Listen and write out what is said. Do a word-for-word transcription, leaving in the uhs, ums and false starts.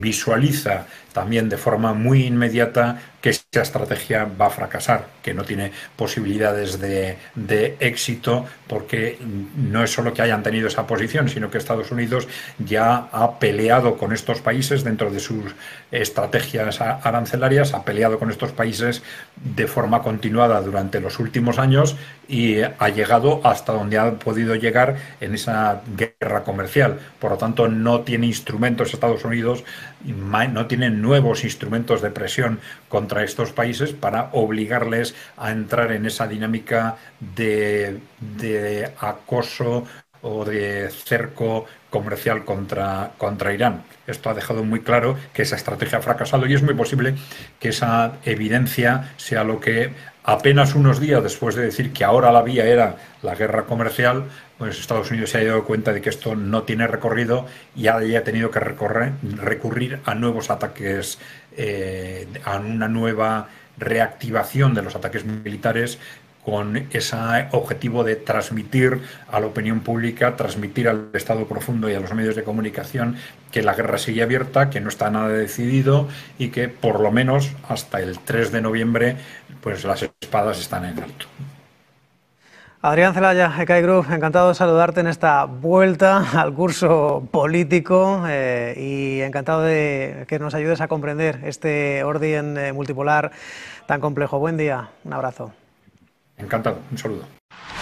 visualiza también de forma muy inmediata que esa estrategia va a fracasar, que no tiene posibilidades de, de éxito, porque no es solo que hayan tenido esa posición, sino que Estados Unidos ya ha peleado con estos países dentro de sus estrategias arancelarias, ha peleado con estos países de forma continuada durante los últimos años y ha llegado hasta donde ha podido llegar en esa guerra comercial. Por lo tanto, no tiene instrumentos Estados Unidos, no tiene nuevos instrumentos de presión contra estos países para obligarles a entrar en esa dinámica de, de acoso o de cerco comercial contra, contra Irán. Esto ha dejado muy claro que esa estrategia ha fracasado y es muy posible que esa evidencia sea lo que apenas unos días después de decir que ahora la vía era la guerra comercial, pues Estados Unidos se ha dado cuenta de que esto no tiene recorrido y haya tenido que recorrer, recurrir a nuevos ataques, eh, a una nueva reactivación de los ataques militares con ese objetivo de transmitir a la opinión pública, transmitir al Estado profundo y a los medios de comunicación que la guerra sigue abierta, que no está nada decidido y que por lo menos hasta el tres de noviembre pues las espadas están en alto. Adrián Celaya, Ecae Group, encantado de saludarte en esta vuelta al curso político eh, y encantado de que nos ayudes a comprender este orden eh, multipolar tan complejo. Buen día, un abrazo. Encantado, un saludo.